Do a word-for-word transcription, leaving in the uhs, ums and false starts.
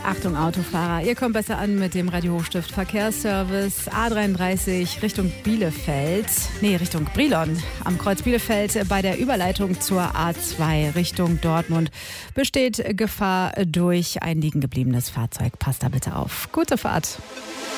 Achtung Autofahrer, ihr kommt besser an mit dem Radio Hochstift Verkehrsservice A dreiunddreißig Richtung Bielefeld, nee Richtung Brilon am Kreuz Bielefeld bei der Überleitung zur A zwei Richtung Dortmund besteht Gefahr durch ein liegen gebliebenes Fahrzeug. Passt da bitte auf. Gute Fahrt.